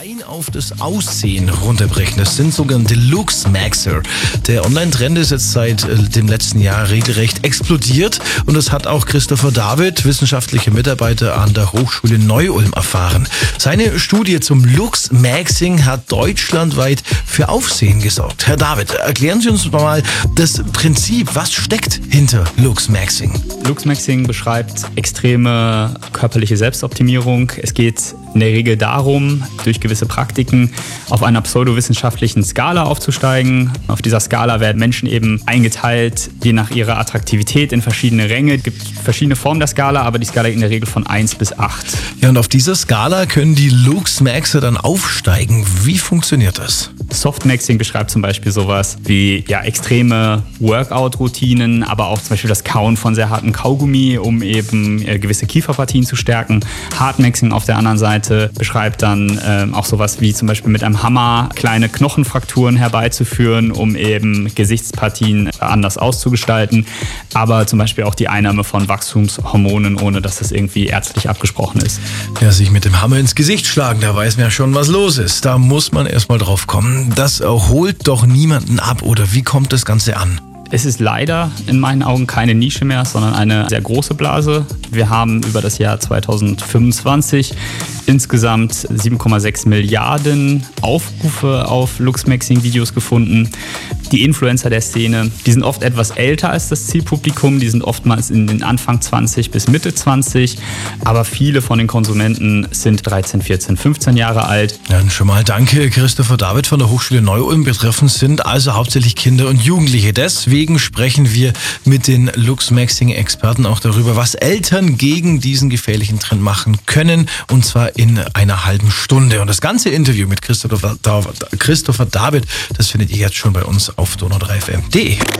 rein auf das Aussehen runterbrechen. Das sind sogenannte Looks-Maxer. Der Online-Trend ist jetzt seit dem letzten Jahr regelrecht explodiert und das hat auch Christopher David, wissenschaftlicher Mitarbeiter an der Hochschule Neu-Ulm, erfahren. Seine Studie zum Looks-Maxing hat deutschlandweit für Aufsehen gesorgt. Herr David, erklären Sie uns mal das Prinzip. Was steckt hinter Looks-Maxing? Looks-Maxing beschreibt extreme körperliche Selbstoptimierung. Es geht in der Regel darum, durch gewisse Praktiken auf einer pseudowissenschaftlichen Skala aufzusteigen. Auf dieser Skala werden Menschen eben eingeteilt, je nach ihrer Attraktivität in verschiedene Ränge. Es gibt verschiedene Formen der Skala, aber die Skala geht in der Regel von 1 bis 8. Ja, und auf dieser Skala können die Looks-Maxer dann aufsteigen. Wie funktioniert das? Softmaxing beschreibt zum Beispiel sowas wie extreme Workout-Routinen, aber auch zum Beispiel das Kauen von sehr hartem Kaugummi, um eben gewisse Kieferpartien zu stärken. Hardmaxing auf der anderen Seite beschreibt dann auch sowas wie zum Beispiel mit einem Hammer kleine Knochenfrakturen herbeizuführen, um eben Gesichtspartien anders auszugestalten, aber zum Beispiel auch die Einnahme von Wachstumshormonen, ohne dass das irgendwie ärztlich abgesprochen ist. Ja, sich mit dem Hammer ins Gesicht schlagen, da weiß man ja schon, was los ist. Da muss man erstmal drauf kommen. Das holt doch niemanden ab, oder wie kommt das Ganze an? Es ist leider in meinen Augen keine Nische mehr, sondern eine sehr große Blase. Wir haben über das Jahr 2025 insgesamt 7,6 Milliarden Aufrufe auf Looks-Maxing-Videos gefunden. Die Influencer der Szene, die sind oft etwas älter als das Zielpublikum, die sind oftmals in den Anfang 20 bis Mitte 20, aber viele von den Konsumenten sind 13, 14, 15 Jahre alt. Dann schon mal danke, Christopher David von der Hochschule Neu-Ulm. Betroffen sind also hauptsächlich Kinder und Jugendliche. Deswegen sprechen wir mit den Looks-Maxing-Experten auch darüber, was Eltern gegen diesen gefährlichen Trend machen können, und zwar in einer halben Stunde. Und das ganze Interview mit Christopher David, das findet ihr jetzt schon bei uns auf donau3fm.de.